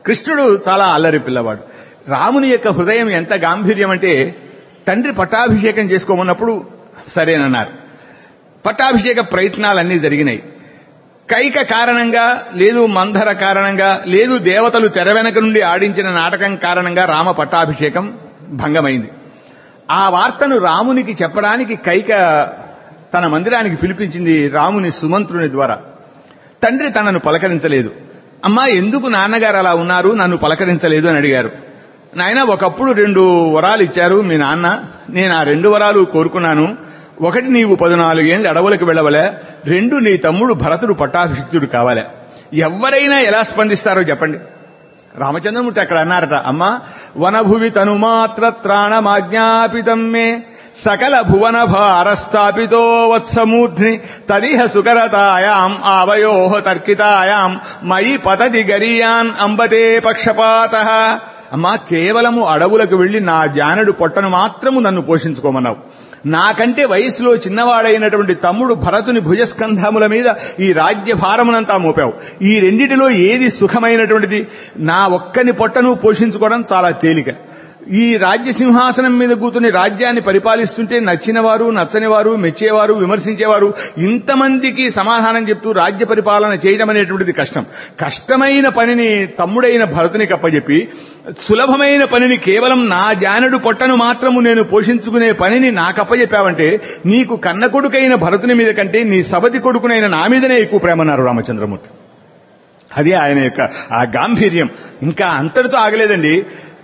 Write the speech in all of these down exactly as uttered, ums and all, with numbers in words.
కృష్ణుడు చాలా అల్లరి పిల్లవాడు. రాముని యొక్క హృదయం ఎంత గాంభీర్యం అంటే తండ్రి పట్టాభిషేకం చేసుకోమన్నప్పుడు సరేనన్నారు. పట్టాభిషేక ప్రయత్నాలన్నీ జరిగినాయి. కైక కారణంగా, లేదు మంధర కారణంగా, లేదు దేవతలు తెర వెనక నుండి ఆడించిన నాటకం కారణంగా రామ పట్టాభిషేకం భంగమైంది. ఆ వార్తను రామునికి చెప్పడానికి కైక తన మందిరానికి పిలిపించింది రాముని సుమంత్రుని ద్వారా. తండ్రి తనను పలకరించలేదు. అమ్మా, ఎందుకు నాన్నగారు అలా ఉన్నారు, నన్ను పలకరించలేదు అని అడిగారు. నాయన, ఒకప్పుడు రెండు వరాలు ఇచ్చారు మీ నాన్న, నేను ఆ రెండు వరాలు కోరుకున్నాను. ఒకటి, నీవు పద్నాలుగేళ్లు అడవులకు వెళ్ళవలే. రెండు, నీ తమ్ముడు భరతుడు పట్టాభిషిక్తుడు కావాలే. ఎవరైనా ఎలా స్పందిస్తారో చెప్పండి. రామచంద్రమూర్తి అక్కడ అన్నారట, అమ్మా, వనభువి తనుమాత్ర త్రాణమాజ్ఞాపితం మే సకల భువన భారస్థాపితో వత్సమూర్ధ్ని తదిహ సుకరతాయాం ఆవయోః తర్కితాయాం మయి పతతి గరీయాన్ అంబతే పక్షపాతః. అమ్మా, కేవలము అడవులకు వెళ్లి నా జానడు పొట్టను మాత్రము నన్ను పోషించుకోమన్నావు. నాకంటే వయసులో చిన్నవాడైనటువంటి తమ్ముడు భరతుని భుజస్కంధముల మీద ఈ రాజ్య భారమునంతా మోపావు. ఈ రెండిటిలో ఏది సుఖమైనటువంటిది? నా ఒక్కని పొట్టను పోషించుకోవడం చాలా తేలిక. ఈ రాజ్య సింహాసనం మీద కూర్చుని రాజ్యాన్ని పరిపాలిస్తుంటే నచ్చినవారు, నచ్చనివారు, మెచ్చేవారు, విమర్శించేవారు, ఇంతమందికి సమాధానం చెప్తూ రాజ్య పరిపాలన చేయడం అనేటువంటిది కష్టం. కష్టమైన పనిని తమ్ముడైన భరతునికి అప్పచెప్పి సులభమైన పనిని కేవలం నా జానడు పొట్టను మాత్రము నేను పోషించుకునే పనిని నాకప్పచెప్పావంటే నీకు కన్న కొడుకైన భరతుని మీద కంటే నీ సబతి కొడుకునైన నా మీదనే ఎక్కువ ప్రేమన్నారు రామచంద్రమూర్తి. అది ఆయన యొక్క ఆ గాంభీర్యం. ఇంకా అంతటితో ఆగలేదండి.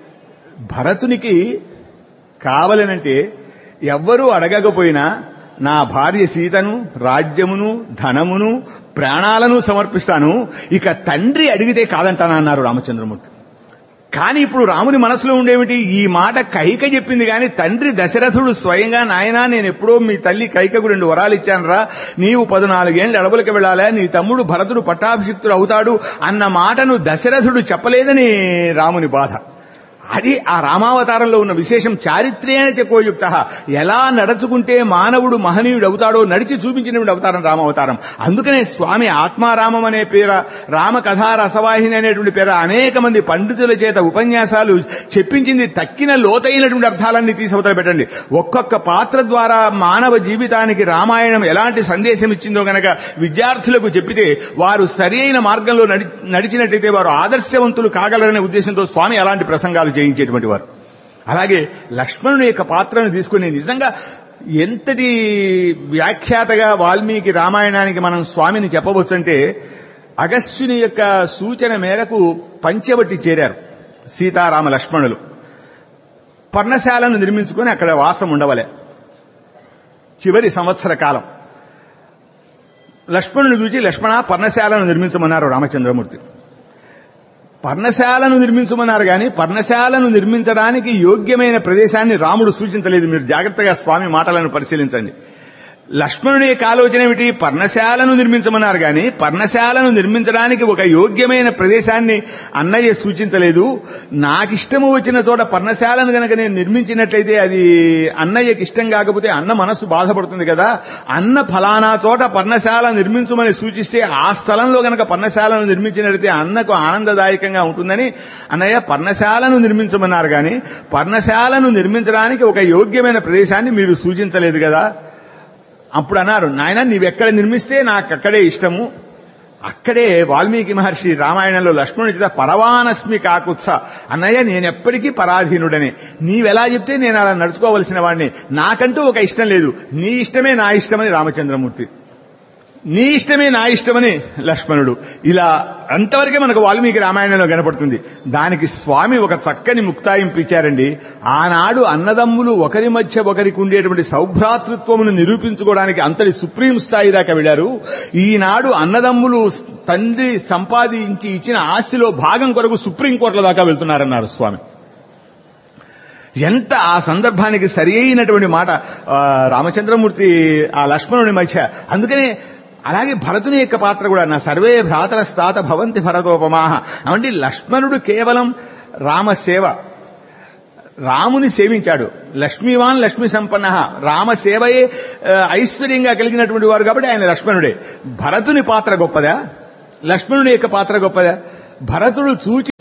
భరతునికి కావలనంటే ఎవ్వరూ అడగకపోయినా నా భార్య సీతను, రాజ్యమును, ధనమును, ప్రాణాలను సమర్పిస్తాను, ఇక తండ్రి అడిగితే కాదంటానన్నారు రామచంద్రమూర్తి. కానీ ఇప్పుడు రాముని మనసులో ఉండేమిటి? ఈ మాట కైక చెప్పింది కానీ తండ్రి దశరథుడు స్వయంగా, నాయనా, నేను ఎప్పుడో మీ తల్లి కైకకు రెండు వరాలు ఇచ్చానరా, నీవు పద్నాలుగేళ్లు అడవులకు వెళ్లాలా, నీ తమ్ముడు భరతుడు పట్టాభిషిక్తుడు అవుతాడు అన్న మాటను దశరథుడు చెప్పలేదని రాముని బాధ. అది ఆ రామావతారంలో ఉన్న విశేషం. చారిత్ర్యేణ చకోయుక్త, ఎలా నడుచుకుంటే మానవుడు మహనీయుడు అవుతాడో నడిచి చూపించినటువంటి అవతారం రామావతారం. అందుకనే స్వామి ఆత్మారామం అనే పేర, రామకథా రసవాహిని అనేటువంటి పేర అనేక మంది పండితుల చేత ఉపన్యాసాలు చెప్పించింది. తక్కిన లోతైనటువంటి అర్థాలన్నీ తీసవతల పెట్టండి. ఒక్కొక్క పాత్ర ద్వారా మానవ జీవితానికి రామాయణం ఎలాంటి సందేశం ఇచ్చిందో గనక విద్యార్థులకు చెప్పితే వారు సరి అయిన మార్గంలో నడిచినట్లయితే వారు ఆదర్శవంతులు కాగలరనే ఉద్దేశంతో స్వామి అలాంటి ప్రసంగాలు చేయించేటువంటి వారు. అలాగే లక్ష్మణుని యొక్క పాత్రను తీసుకుని నిజంగా ఎంతటి వ్యాఖ్యాతగా వాల్మీకి రామాయణానికి మనం స్వామిని చెప్పవచ్చంటే, అగస్త్యుని యొక్క సూచన మేరకు పంచవటి చేరారు సీతారామ లక్ష్మణులు. పర్ణశాలను నిర్మించుకొని అక్కడ వాసం ఉండవలే. చివరి సంవత్సర కాలం లక్ష్మణుని చూచి, లక్ష్మణ, పర్ణశాలను నిర్మించమన్నారు రామచంద్రమూర్తి. పర్ణశాలను నిర్మించమన్నారు కానీ పర్ణశాలను నిర్మించడానికి యోగ్యమైన ప్రదేశాన్ని రాముడు సూచించలేదు. మీరు జాగ్రత్తగా స్వామి మాటలను పరిశీలించండి. లక్ష్మణుడి యొక్క ఆలోచన ఏమిటి? పర్ణశాలను నిర్మించమన్నారు కానీ పర్ణశాలను నిర్మించడానికి ఒక యోగ్యమైన ప్రదేశాన్ని అన్నయ్య సూచించలేదు. నాకిష్టము వచ్చిన చోట పర్ణశాలను గనక నేను నిర్మించినట్లయితే అది అన్నయ్యకి ఇష్టం కాకపోతే అన్న మనస్సు బాధపడుతుంది కదా. అన్న ఫలానా చోట పర్ణశాల నిర్మించమని సూచిస్తే ఆ స్థలంలో గనక పర్ణశాలను నిర్మించినట్లయితే అన్నకు ఆనందదాయకంగా ఉంటుందని అన్నయ్య పర్ణశాలను నిర్మించమన్నారు కానీ పర్ణశాలను నిర్మించడానికి ఒక యోగ్యమైన ప్రదేశాన్ని మీరు సూచించలేదు కదా. అప్పుడు అన్నారు, నాయన, నీవెక్కడ నిర్మిస్తే నాకు అక్కడే ఇష్టము. అక్కడే వాల్మీకి మహర్షి రామాయణంలో లక్ష్మణుడి చేత పరవానస్మి కాకుత్స, అన్నయ్య నేనెప్పటికీ పరాధీనుడనే, నీవెలా చెప్తే నేను అలా నడుచుకోవలసిన వాడిని, నాకంటూ ఒక ఇష్టం లేదు, నీ ఇష్టమే నా ఇష్టమని రామచంద్రమూర్తి, నీ ఇష్టమే నా ఇష్టమని లక్ష్మణుడు. ఇలా అంతవరకే మనకు వాల్మీకి రామాయణంలో కనపడుతుంది. దానికి స్వామి ఒక చక్కని ముక్తాయింపు ఇచ్చారండి. ఆనాడు అన్నదమ్ములు ఒకరి మధ్య ఒకరికి ఉండేటువంటి సౌభ్రాతృత్వమును నిరూపించుకోవడానికి అంతటి సుప్రీం స్థాయి దాకా వెళ్లారు. ఈనాడు అన్నదమ్ములు తండ్రి సంపాదించి ఇచ్చిన ఆస్తిలో భాగం కొరకు సుప్రీంకోర్టుల దాకా వెళ్తున్నారన్నారు స్వామి. ఎంత ఆ సందర్భానికి సరి అయినటువంటి మాట రామచంద్రమూర్తి ఆ లక్ష్మణుని మధ్య. అందుకనే అలాగే భరతుని యొక్క పాత్ర కూడా, నా సర్వే భ్రాతరస్తాత భవంతి భరతోపమాహ అంటే లక్ష్మణుడు కేవలం రామసేవ, రాముని సేవించాడు. లక్ష్మీవాన్ లక్ష్మీ సంపన్న, రామసేవయే ఐశ్వర్యంగా కలిగినటువంటి వారు కాబట్టి ఆయన లక్ష్మణుడే. భరతుని పాత్ర గొప్పదా, లక్ష్మణుని యొక్క పాత్ర గొప్పదా? భరతుడు చూచి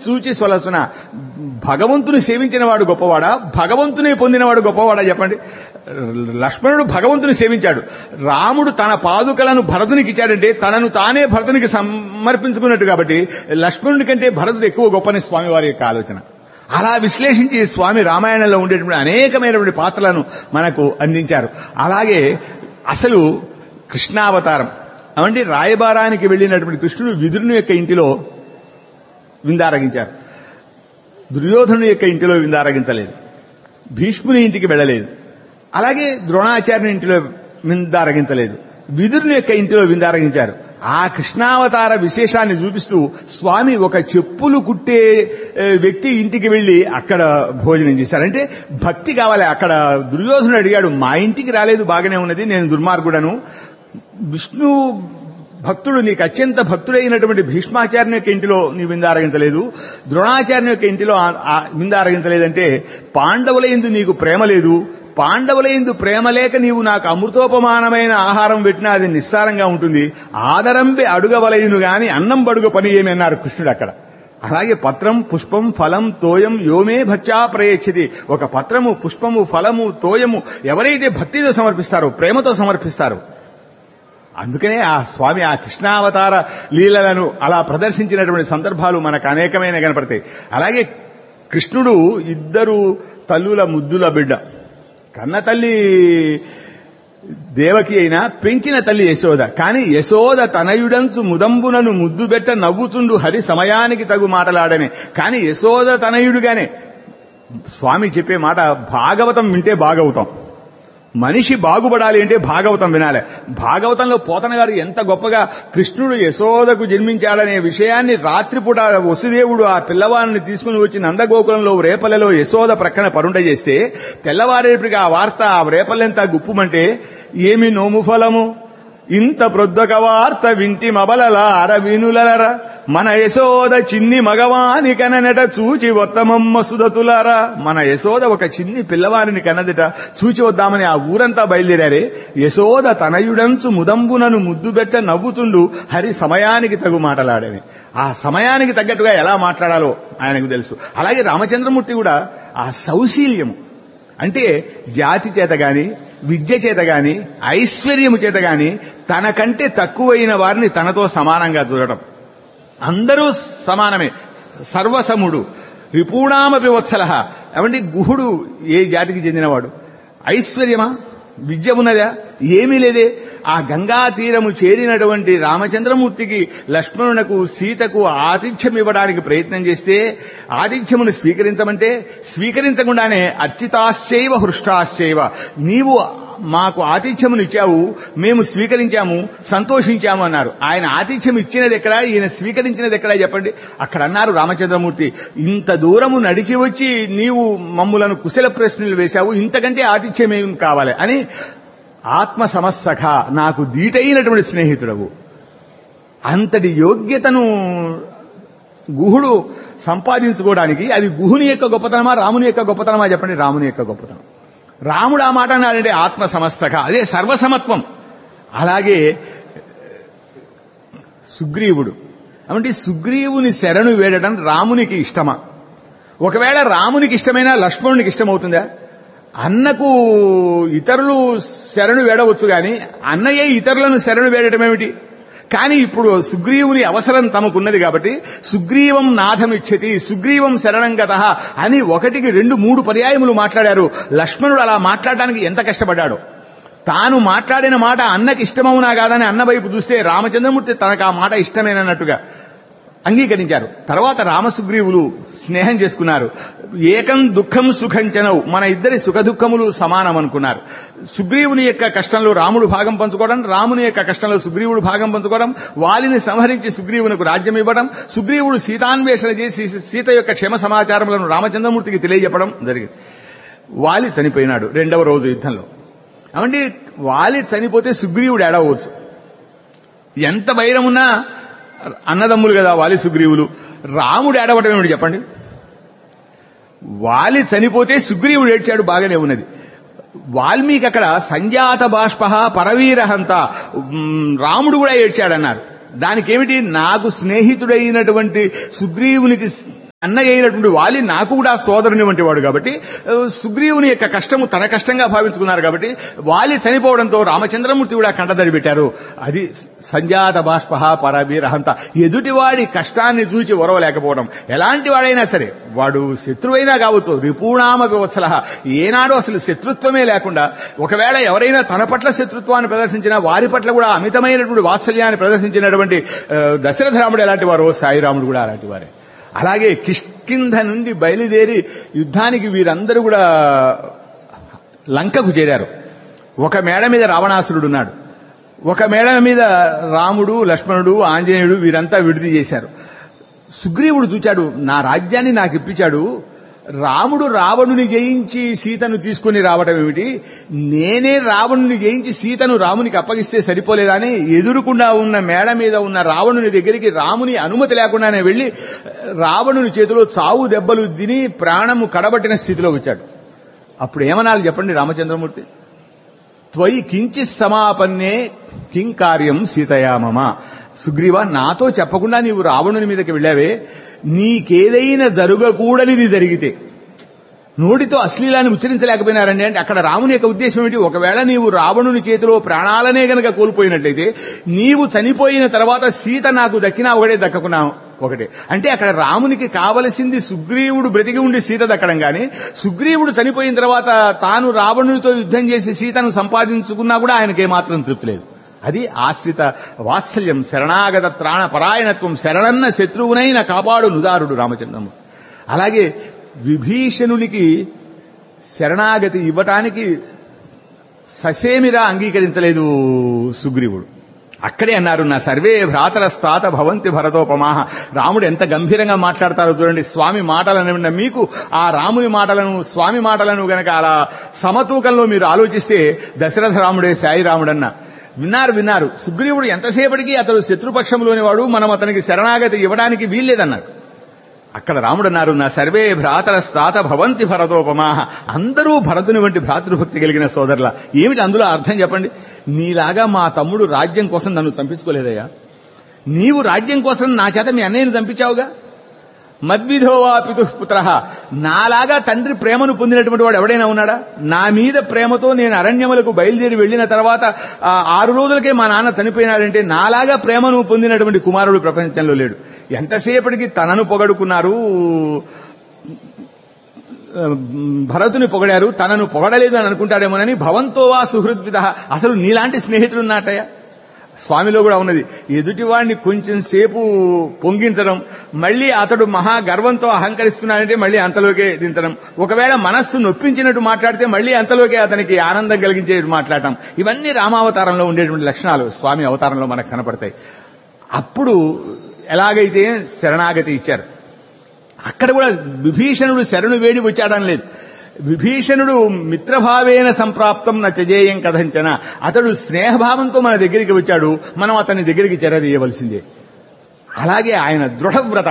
సూచి స్వలసున భగవంతుని సేవించిన వాడు గొప్పవాడా, భగవంతుని పొందినవాడు గొప్పవాడా చెప్పండి. లక్ష్మణుడు భగవంతుని సేవించాడు. రాముడు తన పాదుకలను భరతునికి ఇచ్చాడంటే తనను తానే భరతునికి సమర్పించుకున్నట్టు కాబట్టి లక్ష్మణుడి కంటే భరతుడు ఎక్కువ గొప్పని స్వామివారి యొక్క ఆలోచన. అలా విశ్లేషించి స్వామి రామాయణంలో ఉండేటువంటి అనేకమైనటువంటి పాత్రలను మనకు అందించారు. అలాగే అసలు కృష్ణావతారం అంటే రాయబారానికి వెళ్లినటువంటి కృష్ణుడు విదురుని యొక్క ఇంటిలో విందారగించారు. దుర్యోధను యొక్క ఇంటిలో విందారగించలేదు. భీష్ముని ఇంటికి వెళ్ళలేదు. అలాగే ద్రోణాచార్యుని ఇంటిలో విందారగించలేదు. విదురుని యొక్క ఇంటిలో విందారగించారు. ఆ కృష్ణావతార విశేషాన్ని చూపిస్తూ స్వామి ఒక చెప్పులు కుట్టే వ్యక్తి ఇంటికి వెళ్లి అక్కడ భోజనం చేశారంటే భక్తి కావాలి. అక్కడ దుర్యోధనుడు అడిగాడు, మా ఇంటికి రాలేదు, బాగానే ఉన్నది, నేను దుర్మార్గుడను. విష్ణు భక్తుడు, నీకు అత్యంత భక్తుడైనటువంటి భీష్మాచార్యుని యొక్క ఇంటిలో నీ విందారగించలేదు, ద్రోణాచార్యుని యొక్క ఇంటిలో విందారగించలేదంటే పాండవుల యందు నీకు ప్రేమ లేదు. పాండవుల యందు ప్రేమ లేక నీవు నాకు అమృతోపమానమైన ఆహారం పెట్టినా అది నిస్సారంగా ఉంటుంది. ఆదరంబే అడుగవలయును గాని అన్నం బడుగ పని ఏమి అన్నారు కృష్ణుడు అక్కడ. అలాగే పత్రం పుష్పం ఫలం తోయం యోమే భక్త్యా ప్రయచ్చతి. ఒక పత్రము పుష్పము ఫలము తోయము ఎవరైతే భక్తితో సమర్పిస్తారో, ప్రేమతో సమర్పిస్తారో, అందుకనే ఆ స్వామి ఆ కృష్ణావతార లీలలను అలా ప్రదర్శించినటువంటి సందర్భాలు మనకు అనేకమైన కనపడతాయి. అలాగే కృష్ణుడు ఇద్దరు తల్లుల ముద్దుల బిడ్డ. కన్న తల్లి దేవకి అయినా పెంచిన తల్లి యశోద. కానీ యశోద తనయుడంచు ముదంబునను ముద్దు బెట్ట నవ్వుచుండు హరి సమయానికి తగు మాటలాడనే. కానీ యశోద తనయుడుగానే స్వామి చెప్పే మాట భాగవతం వింటే బాగవుతాం. మనిషి బాగుపడాలి అంటే భాగవతం వినాలి. భాగవతంలో పోతన గారు ఎంత గొప్పగా కృష్ణుడు యశోదకు జన్మించాడనే విషయాన్ని రాత్రిపూట వసుదేవుడు ఆ పిల్లవాడిని తీసుకుని వచ్చి నందగోకులంలో రేపల్లెలో యశోద ప్రక్కన పరుండ చేస్తే తెల్లవారేపటికి ఆ వార్త ఆ రేపల్లెంతా గుప్పుమంటే ఏమి నోము ఫలము ఇంత ప్రొద్దొక వార్త వింటి మబలలా అరవినులరా మన యశోద చిన్ని మగవాని కననట చూచి వత్తమమ్మ సుదతులారా. మన యశోద ఒక చిన్ని పిల్లవారిని కన్నదిట, చూచి వద్దామని ఆ ఊరంతా బయలుదేరారే. యశోద తనయుడంచు ముదంబునను ముద్దుబెట్ట నవ్వుతుండు హరి సమయానికి తగు మాటలాడని. ఆ సమయానికి తగ్గట్టుగా ఎలా మాట్లాడాలో ఆయనకు తెలుసు. అలాగే రామచంద్రమూర్తి కూడా ఆ సౌశీల్యము అంటే జాతి చేత గాని, విద్య చేత గాని, ఐశ్వర్యము చేత గాని తనకంటే తక్కువైన వారిని తనతో సమానంగా చూడటం. అందరూ సమానమే. సర్వసముడు రిపూణామపి వత్సలః. ఏమంటే గుహుడు ఏ జాతికి చెందినవాడు? ఐశ్వర్యమా, విద్య ఉన్నదా? ఏమీ లేదే. ఆ గంగా తీరము చేరినటువంటి రామచంద్రమూర్తికి లక్ష్మణునకు సీతకు ఆతిథ్యం ఇవ్వడానికి ప్రయత్నం చేస్తే ఆతిథ్యమును స్వీకరించమంటే స్వీకరించకుండానే అర్చితాశ్చైవ హృష్టాశ్చైవ, నీవు మాకు ఆతిథ్యమును ఇచ్చావు, మేము స్వీకరించాము, సంతోషించాము అన్నారు. ఆయన ఆతిథ్యం ఇచ్చినది ఎక్కడా, ఈయన స్వీకరించినది ఎక్కడా చెప్పండి. అక్కడ అన్నారు రామచంద్రమూర్తి, ఇంత దూరము నడిచి వచ్చి నీవు మమ్ములను కుశల ప్రశ్నలు వేశావు, ఇంతకంటే ఆతిథ్యం ఏం కావాలి అని. ఆత్మ సమస్సఖ, నాకు దీటైనటువంటి స్నేహితుడవు. అంతటి యోగ్యతను గుహుడు సంపాదించుకోవడానికి అది గుహుని యొక్క గొప్పతనమా రాముని యొక్క గొప్పతనమా చెప్పండి? రాముని యొక్క గొప్పతనం. రాముడు ఆ మాట అన్నాడంటే ఆత్మ సమస్తక, అదే సర్వసమత్వం. అలాగే సుగ్రీవుడు అంటే సుగ్రీవుని శరణు వేడటం రామునికి ఇష్టమా? ఒకవేళ రామునికి ఇష్టమైనా లక్ష్మణునికి ఇష్టమవుతుందా? అన్నకు ఇతరులు శరణు వేడవచ్చు గాని అన్నయ్యే ఇతరులను శరణు వేడటం ఏమిటి? కానీ ఇప్పుడు సుగ్రీవుని అవసరం తమకున్నది కాబట్టి సుగ్రీవం నాథమిచ్చతి, సుగ్రీవం శరణం గతః అని ఒకటికి రెండు మూడు పర్యాయములు మాట్లాడారు. లక్ష్మణుడు అలా మాట్లాడడానికి ఎంత కష్టపడ్డాడో. తాను మాట్లాడిన మాట అన్నకి ఇష్టమవునా కాదని అన్న వైపు చూస్తే రామచంద్రమూర్తి తనకు ఆ మాట ఇష్టమేనన్నట్టుగా అంగీకరించారు. తర్వాత రామసుగ్రీవులు స్నేహం చేసుకున్నారు. ఏకం దుఃఖం సుఖం చనవు, మన ఇద్దరి సుఖ దుఃఖములు సమానం అనుకున్నారు. సుగ్రీవుని యొక్క కష్టంలో రాముడు భాగం పంచుకోవడం, రాముని యొక్క కష్టంలో సుగ్రీవుడు భాగం పంచుకోవడం, వాలిని సంహరించి సుగ్రీవునకు రాజ్యం ఇవ్వడం, సుగ్రీవుడు సీతాన్వేషణ చేసి సీత యొక్క క్షేమ సమాచారములను రామచంద్రమూర్తికి తెలియజెప్పడం జరిగింది. వాలి చనిపోయినాడు రెండవ రోజు యుద్ధంలో. అంటే వాలి చనిపోతే సుగ్రీవుడు ఏడవచ్చు. ఎంత వైరమున్నా అన్నదమ్ములు కదా వాలి సుగ్రీవులు. రాముడు ఏడవటం ఏమిటి చెప్పండి? వాలి చనిపోతే సుగ్రీవుడు ఏడ్చాడు, బాగానే ఉన్నది. వాల్మీకి అక్కడ సంజాత బాష్ప పరవీరహంత, రాముడు కూడా ఏడ్చాడన్నారు. దానికేమిటి? నాకు స్నేహితుడైనటువంటి సుగ్రీవునికి అన్నయ్య అయినటువంటి వాలి నాకు కూడా సోదరుని వంటి వాడు కాబట్టి సుగ్రీవుని యొక్క కష్టము తన కష్టంగా భావించుకున్నారు కాబట్టి వాలి చనిపోవడంతో రామచంద్రమూర్తి కూడా కంటదడి పెట్టారు. అది సంజాత బాష్పహ పరబీరహంత, ఎదుటివాడి కష్టాన్ని చూచి ఒరవలేకపోవడం. ఎలాంటి వాడైనా సరే, వాడు శత్రువైనా కావచ్చు, రిపూణామ వివత్సలహ, ఏనాడు అసలు శత్రుత్వమే లేకుండా, ఒకవేళ ఎవరైనా తన పట్ల శత్రుత్వాన్ని ప్రదర్శించినా వారి పట్ల కూడా అమితమైనటువంటి వాత్సల్యాన్ని ప్రదర్శించినటువంటి దశరథ రాముడు ఎలాంటి వారో సాయిరాముడు కూడా అలాంటి వారే. అలాగే కిష్కింధ నుండి బయలుదేరి యుద్ధానికి వీరందరూ కూడా లంకకు చేరారు. ఒక మేడ మీద రావణాసురుడు ఉన్నాడు, ఒక మేడ మీద రాముడు, లక్ష్మణుడు, ఆంజనేయుడు వీరంతా విడిది చేశారు. సుగ్రీవుడు చూచాడు, నా రాజ్యాన్ని నాకు ఇప్పించాడు, రాముడు రావణుని జయించి సీతను తీసుకుని రావటం ఏమిటి, నేనే రావణుని జయించి సీతను రామునికి అప్పగిస్తే సరిపోలేదా అని ఎదురుకుండా ఉన్న మేడ మీద ఉన్న రావణుని దగ్గరికి రాముని అనుమతి లేకుండానే వెళ్లి రావణుని చేతిలో చావు దెబ్బలు తిని ప్రాణము కడబట్టిన స్థితిలో వచ్చాడు. అప్పుడు ఏమనాలి చెప్పండి రామచంద్రమూర్తి? త్వయి కించి సమాపన్నే కిం కార్యం సీతయామమ. సుగ్రీవ, నాతో చెప్పకుండా నీవు రావణుని మీదకి వెళ్ళావే, నీకేదైనా జరగకూడనిది జరిగితే, నోటితో అశ్లీలాన్ని ఉచ్చరించలేకపోయినారండి అంటే అక్కడ రాముని యొక్క ఉద్దేశం ఏమిటి? ఒకవేళ నీవు రావణుని చేతిలో ప్రాణాలనే గనక కోల్పోయినట్లయితే, నీవు చనిపోయిన తర్వాత సీత నాకు దక్కినా ఒకటే, దక్కకున్నా ఒకటే. అంటే అక్కడ రామునికి కావలసింది సుగ్రీవుడు బ్రతికి ఉండి సీత దక్కడం కానీ, సుగ్రీవుడు చనిపోయిన తర్వాత తాను రావణునితో యుద్ధం చేసి సీతను సంపాదించుకున్నా కూడా ఆయనకేమాత్రం తృప్తి లేదు. అది ఆశ్రిత వాత్సల్యం, శరణాగత త్రాణ పరాయణత్వం. శరణన్న శత్రువునైన కాపాడు నుదారుడు రామచంద్రమూర్తి. అలాగే విభీషణునికి శరణాగతి ఇవ్వటానికి ససేమిరా అంగీకరించలేదు సుగ్రీవుడు. అక్కడే అన్నారు, నా సర్వే భ్రాతర స్థాత భవంతి భరతోపమాహ. రాముడు ఎంత గంభీరంగా మాట్లాడతారో చూడండి. స్వామి మాటలను విన్న మీకు ఆ రాముని మాటలను, స్వామి మాటలను గనక అలా సమతూకంలో మీరు ఆలోచిస్తే దశరథ రాముడే సాయి రాముడన్న. విన్నారు విన్నారు సుగ్రీవుడు ఎంతసేపటికి అతడు శత్రుపక్షంలోని వాడు, మనం అతనికి శరణాగతి ఇవ్వడానికి వీల్లేదన్నారు. అక్కడ రాముడు అన్నారు, నా సర్వే భ్రాతర స్థాత భవంతి భరతోపమాహ. అందరూ భరతుని వంటి భ్రాతృభక్తి కలిగిన సోదరుల. ఏమిటి అందులో అర్థం చెప్పండి? నీలాగా మా తమ్ముడు రాజ్యం కోసం నన్ను చంపించుకోలేదయ్యా, నీవు రాజ్యం కోసం నా చేత మీ అన్నయ్యను చంపించావుగా. మద్విధోవా పితుః పుత్రః, నాలాగా తండ్రి ప్రేమను పొందినటువంటి వాడు ఎవడైనా ఉన్నాడా? నా మీద ప్రేమతో నేను అరణ్యములకు బయలుదేరి వెళ్లిన తర్వాత ఆరు రోజులకే మా నాన్న చనిపోయినాడంటే నాలాగా ప్రేమను పొందినటువంటి కుమారుడు ప్రపంచంలో లేడు. ఎంతసేపటికి తనను పొగడుకున్నారు, భరతుని పొగడారు, తనను పొగడలేదు అని అనుకుంటాడేమోనని భవంతోవా సుహృద్విదః. అసలు నీలాంటి స్నేహితులున్నాటయ్యా. స్వామిలో కూడా ఉన్నది. ఎదుటివాడిని కొంచెం సేపు పొంగించడం, మళ్లీ అతడు మహా గర్వంతో అహంకరిస్తున్నాడంటే మళ్లీ అంతలోకే దించడం, ఒకవేళ మనస్సు నొప్పించినట్టు మాట్లాడితే మళ్లీ అంతలోకే అతనికి ఆనందం కలిగించే మాట్లాడటం, ఇవన్నీ రామావతారంలో ఉండేటువంటి లక్షణాలు స్వామి అవతారంలో మనకు కనపడతాయి. అప్పుడు ఎలాగైతే శరణాగతి ఇచ్చారు, అక్కడ కూడా విభీషణుడు శరణు వేడి వచ్చాడని లేదు. విభీషణుడు మిత్రభావేన సంప్రాప్తం నచజేయం కథంచన. అతడు స్నేహభావంతో మన దగ్గరికి వచ్చాడు, మనం అతని దగ్గరికి చేరదీయవలసిందే. అలాగే ఆయన దృఢవ్రత,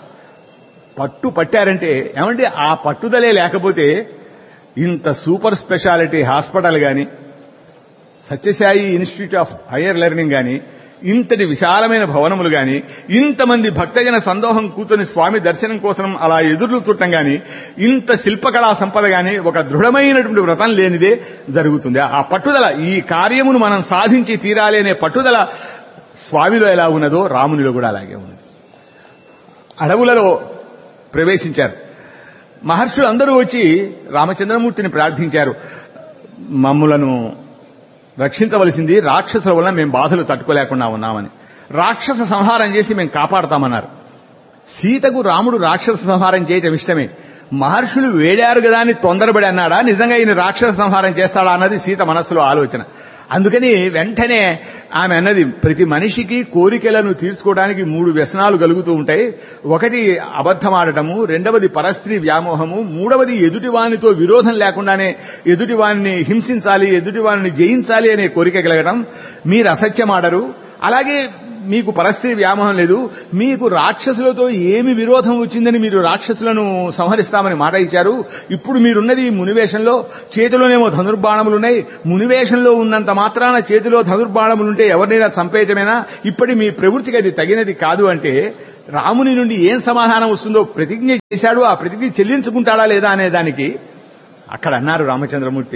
పట్టు పట్టారంటే ఏమంటే ఆ పట్టుదలే లేకపోతే ఇంత సూపర్ స్పెషాలిటీ హాస్పిటల్ గాని, Sathya Sai institute of higher learning గాని, ఇంతటి విశాలమైన భవనములు గాని, ఇంతమంది భక్తజన సందోహం కూర్చొని స్వామి దర్శనం కోసం అలా ఎదురు చుట్టం గాని, ఇంత శిల్పకళా సంపద గాని, ఒక దృఢమైనటువంటి వ్రతం లేనిదే జరుగుతుంది. ఆ పట్టుదల, ఈ కార్యమును మనం సాధించి తీరాలి అనే పట్టుదల స్వామిలో ఎలా ఉన్నదో రామునిలో కూడా అలాగే ఉన్నది. అడవులలో ప్రవేశించారు. మహర్షులు అందరూ వచ్చి రామచంద్రమూర్తిని ప్రార్థించారు, మమ్ములను రక్షించవలసింది, రాక్షసుల వల్ల మేము బాధలు తట్టుకోలేకుండా ఉన్నామని. రాక్షస సంహారం చేసి మేము కాపాడతామన్నారు. సీతకు రాముడు రాక్షస సంహారం చేయటం ఇష్టమే. మహర్షులు వేడారు కదా అని తొందరపడి అన్నాడా, నిజంగా ఈయన రాక్షస సంహారం చేస్తాడా అన్నది సీత మనస్సులో ఆలోచన. అందుకని వెంటనే ఆమె అన్నది, ప్రతి మనిషికి కోరికలను తీర్చుకోవడానికి మూడు వ్యసనాలు కలుగుతూ ఉంటాయి. ఒకటి అబద్ధమాడటము, రెండవది పరస్త్రీ వ్యామోహము, మూడవది ఎదుటివానితో విరోధం లేకుండానే ఎదుటివాడిని హింసించాలి, ఎదుటివాడిని జయించాలి అనే కోరిక కలగడం. మీరు అసత్యమాడరు, అలాగే మీకు పరస్త్రీ వ్యామోహం లేదు, మీకు రాక్షసులతో ఏమి విరోధం వచ్చిందని మీరు రాక్షసులను సంహరిస్తామని మాట ఇచ్చారు. ఇప్పుడు మీరున్నది మునివేషంలో, చేతిలోనేమో ధనుర్బాణములున్నాయి. మునివేషంలో ఉన్నంత మాత్రాన చేతిలో ధనుర్బాణములుంటే ఎవరినైనా చంపేయటమేనా? ఇప్పటి మీ ప్రవృత్తికి అది తగినది కాదు అంటే రాముని నుండి ఏం సమాధానం వస్తుందో ప్రతిజ్ఞ చేశాడు, ఆ ప్రతిజ్ఞ చెల్లించుకుంటాడా లేదా అనే దానికి అక్కడ అన్నారు రామచంద్రమూర్తి,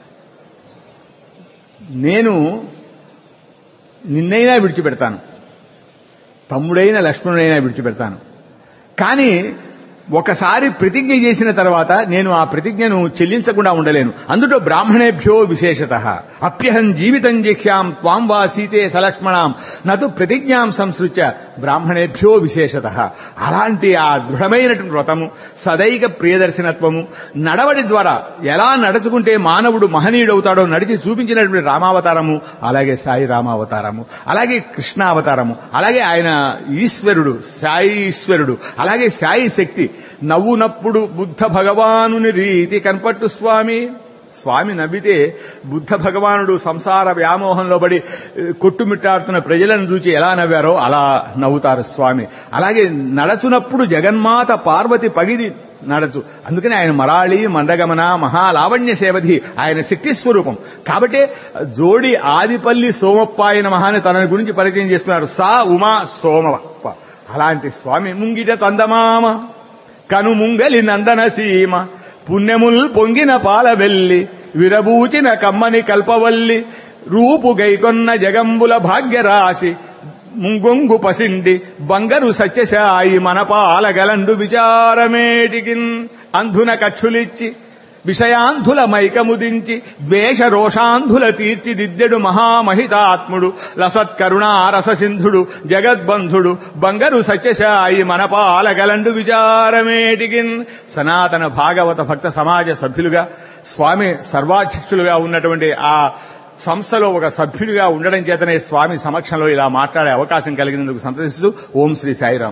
నేను నిన్నైనా విడిచిపెడతాను, తమ్ముడైన లక్ష్మణుడైనా విడిచిపెడతాను, కానీ ఒకసారి ప్రతిజ్ఞ చేసిన తర్వాత నేను ఆ ప్రతిజ్ఞను చెల్లించకుండా ఉండలేను. అందులో బ్రాహ్మణేభ్యో విశేషత అప్యహం జీవితం జిఖ్యాం త్వాం వా సీతే సలక్ష్మణాం నతు ప్రతిజ్ఞాం సంసృత్య బ్రాహ్మణేభ్యో విశేషత. అలాంటి ఆ దృఢమైనటువంటి వ్రతము, సదైక ప్రియదర్శనత్వము, నడవడి ద్వారా ఎలా నడుచుకుంటే మానవుడు మహనీయుడవుతాడో నడిచి చూపించినటువంటి రామావతారము, అలాగే సాయి రామావతారము, అలాగే కృష్ణావతారము, అలాగే ఆయన ఈశ్వరుడు, సాయి ఈశ్వరుడు, అలాగే సాయి శక్తి. నవ్వునప్పుడు బుద్ధ భగవానుని రీతి కనపట్టు స్వామి. స్వామి నవ్వితే బుద్ధ భగవానుడు సంసార వ్యామోహంలో పడి కొట్టుమిట్టాడుతున్న ప్రజలను చూచి ఎలా నవ్వారో అలా నవ్వుతారు స్వామి. అలాగే నడచునప్పుడు జగన్మాత పార్వతి పగిది నడచు. అందుకని ఆయన మరాళి మందగమన మహాలావణ్య సేవధి, ఆయన శక్తి స్వరూపం. కాబట్టి జోడి ఆదిపల్లి సోమప్పాయన మహాని తన గురించి పరిచయం చేస్తున్నారు. సా ఉమా సోమవప్ప. అలాంటి స్వామి ముంగిట చందమామ కను ముంగలి నందన సీమ పుణ్యముల్ పొంగిన పాలవెల్లి విరబూచిన కమ్మని కల్పవల్లి రూపు గైకొన్న జగంబుల భాగ్యరాశి ముంగొంగు పసిండి బంగరు సత్యశాయి మన పాలగలండు విచారమేటికిన్ అంధున కక్షులిచ్చి విషయాంధుల మైకముదించి ద్వేష రోషాంధుల తీర్చిదిద్దెడు మహామహితాత్ముడు లసత్కరుణారససింధుడు జగద్బంధుడు బంగరు సత్యశాయి మన పాలగలండు విచారమేటికిన్. సనాతన భాగవత భక్త సమాజ సభ్యులుగా స్వామి సర్వాధ్యక్షులుగా ఉన్నటువంటి ఆ సంస్థలో ఒక సభ్యుడిగా ఉండడం చేతనే స్వామి సమక్షంలో ఇలా మాట్లాడే అవకాశం కలిగినందుకు సంతోషిస్తూ ఓం శ్రీ సాయిరాం.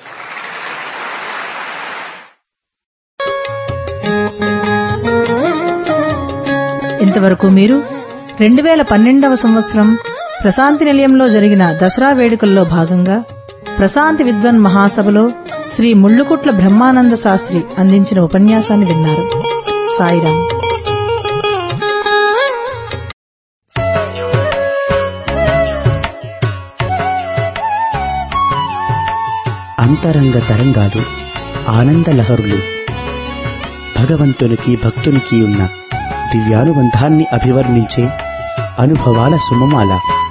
ఇంతవరకు మీరు రెండు వేల పన్నెండవ సంవత్సరం ప్రశాంతి నిలయంలో జరిగిన దసరా వేడుకల్లో భాగంగా ప్రశాంతి విద్వన్ మహాసభలో శ్రీ ముళ్ళుకుట్ల బ్రహ్మానంద శాస్త్రి అందించిన ఉపన్యాసాన్ని విన్నారు. సాయిరాం. అంతరంగ తరంగాలు, ఆనంద లహరులు, భగవంతునికి భక్తునికి ఉన్న దివ్యానుబంధాన్ని అభివర్ణించే అనుభవాల సుమమాల.